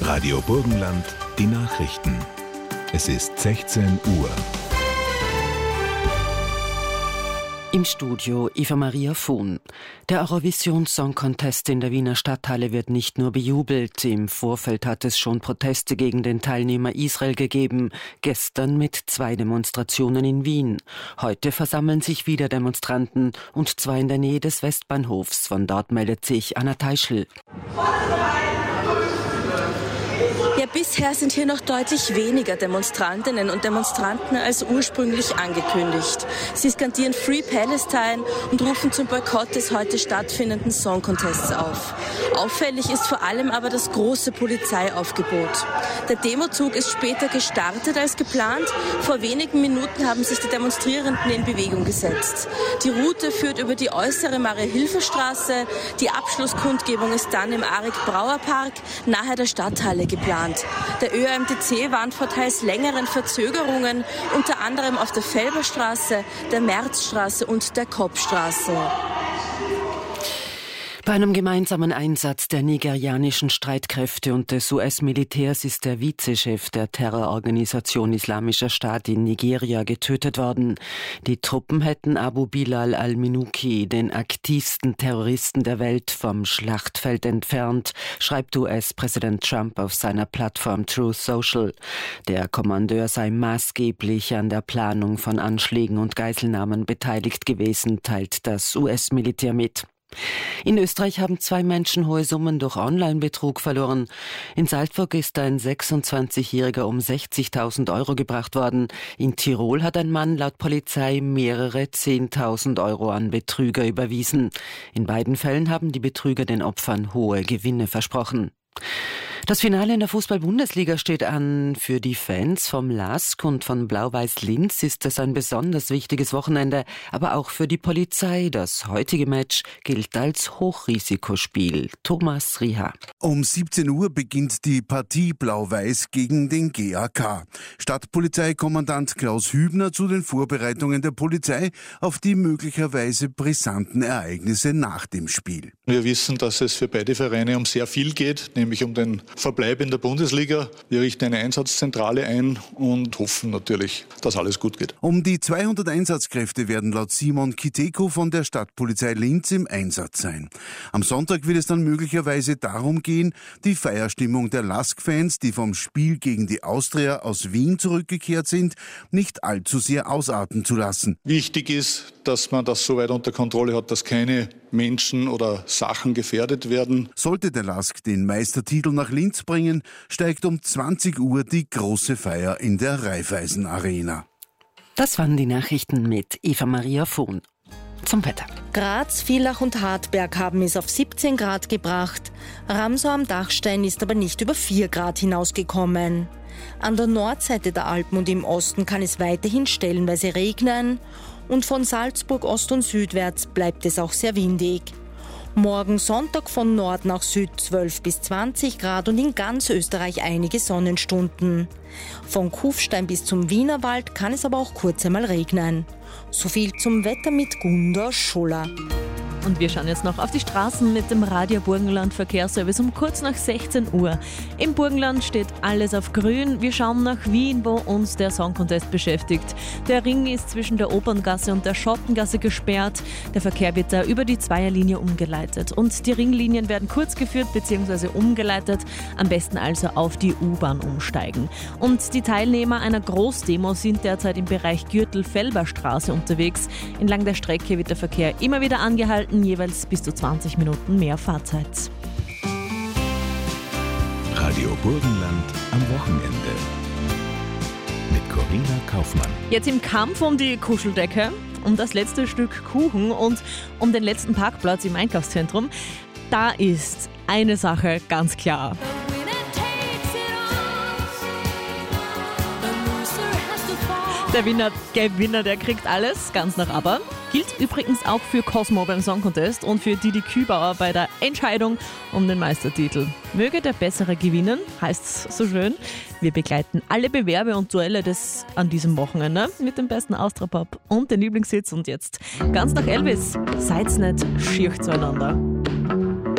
Radio Burgenland, die Nachrichten. Es ist 16 Uhr. Im Studio Eva Maria Fuhn. Der Eurovision Song Contest in der Wiener Stadthalle wird nicht nur bejubelt. Im Vorfeld hat es schon Proteste gegen den Teilnehmer Israel gegeben. Gestern mit 2 Demonstrationen in Wien. Heute versammeln sich wieder Demonstranten, und zwar in der Nähe des Westbahnhofs. Von dort meldet sich Anna Teichel. Ja, bisher sind hier noch deutlich weniger Demonstrantinnen und Demonstranten als ursprünglich angekündigt. Sie skandieren Free Palestine und rufen zum Boykott des heute stattfindenden Song Contests auf. Auffällig ist vor allem aber das große Polizeiaufgebot. Der Demozug ist später gestartet als geplant. Vor wenigen Minuten haben sich die Demonstrierenden in Bewegung gesetzt. Die Route führt über die äußere Marie-Hilfer-Straße. Die Abschlusskundgebung ist dann im Arik-Brauer-Park nahe der Stadthalle geplant. Der ÖAMTC warnt vor teils längeren Verzögerungen, unter anderem auf der Felberstraße, der Märzstraße und der Koppstraße. Bei einem gemeinsamen Einsatz der nigerianischen Streitkräfte und des US-Militärs ist der Vizechef der Terrororganisation Islamischer Staat in Nigeria getötet worden. Die Truppen hätten Abu Bilal al-Minuki, den aktivsten Terroristen der Welt, vom Schlachtfeld entfernt, schreibt US-Präsident Trump auf seiner Plattform Truth Social. Der Kommandeur sei maßgeblich an der Planung von Anschlägen und Geiselnahmen beteiligt gewesen, teilt das US-Militär mit. In Österreich haben 2 Menschen hohe Summen durch Online-Betrug verloren. In Salzburg ist ein 26-Jähriger um 60.000 Euro gebracht worden. In Tirol hat ein Mann laut Polizei mehrere 10.000 Euro an Betrüger überwiesen. In beiden Fällen haben die Betrüger den Opfern hohe Gewinne versprochen. Das Finale in der Fußball-Bundesliga steht an. Für die Fans vom LASK und von Blau-Weiß Linz ist es ein besonders wichtiges Wochenende, aber auch für die Polizei. Das heutige Match gilt als Hochrisikospiel. Thomas Rieha. Um 17 Uhr beginnt die Partie Blau-Weiß gegen den GAK. Stadtpolizeikommandant Klaus Hübner zu den Vorbereitungen der Polizei auf die möglicherweise brisanten Ereignisse nach dem Spiel. Wir wissen, dass es für beide Vereine um sehr viel geht, nämlich um den Verbleib in der Bundesliga. Wir richten eine Einsatzzentrale ein und hoffen natürlich, dass alles gut geht. Um die 200 Einsatzkräfte werden laut Simon Kiteko von der Stadtpolizei Linz im Einsatz sein. Am Sonntag wird es dann möglicherweise darum gehen, die Feierstimmung der LASK-Fans, die vom Spiel gegen die Austria aus Wien zurückgekehrt sind, nicht allzu sehr ausarten zu lassen. Wichtig ist, dass man das so weit unter Kontrolle hat, dass keine Menschen oder Sachen gefährdet werden. Sollte der LASK den Meistertitel nach Linz bringen, steigt um 20 Uhr die große Feier in der Raiffeisen Arena. Das waren die Nachrichten mit Eva Maria Fuhn. Zum Wetter. Graz, Villach und Hartberg haben es auf 17 Grad gebracht. Ramsau am Dachstein ist aber nicht über 4 Grad hinausgekommen. An der Nordseite der Alpen und im Osten kann es weiterhin stellenweise regnen. Und von Salzburg Ost und südwärts bleibt es auch sehr windig. Morgen Sonntag von Nord nach Süd 12 bis 20 Grad und in ganz Österreich einige Sonnenstunden. Von Kufstein bis zum Wienerwald kann es aber auch kurz einmal regnen. So viel zum Wetter mit Gunda Schuller. Und wir schauen jetzt noch auf die Straßen mit dem Radio Burgenland Verkehrsservice um kurz nach 16 Uhr. Im Burgenland steht alles auf grün. Wir schauen nach Wien, wo uns der Song Contest beschäftigt. Der Ring ist zwischen der Operngasse und der Schottengasse gesperrt. Der Verkehr wird da über die Zweierlinie umgeleitet. Und die Ringlinien werden kurz geführt bzw. umgeleitet. Am besten also auf die U-Bahn umsteigen. Und die Teilnehmer einer Großdemo sind derzeit im Bereich Gürtel-Felberstraße unterwegs. Entlang der Strecke wird der Verkehr immer wieder angehalten. Jeweils bis zu 20 Minuten mehr Fahrzeit. Radio Burgenland am Wochenende. Mit Corinna Kaufmann. Jetzt im Kampf um die Kuscheldecke, um das letzte Stück Kuchen und um den letzten Parkplatz im Einkaufszentrum, da ist eine Sache ganz klar. Der Gewinner, der kriegt alles, ganz nach aber. Gilt übrigens auch für Cosmo beim Song Contest und für Didi Kübauer bei der Entscheidung um den Meistertitel. Möge der Bessere gewinnen, heißt's so schön. Wir begleiten alle Bewerbe und Duelle an diesem Wochenende mit dem besten Austropop und den Lieblingshits. Und jetzt ganz nach Elvis. Seid's nicht schier zueinander.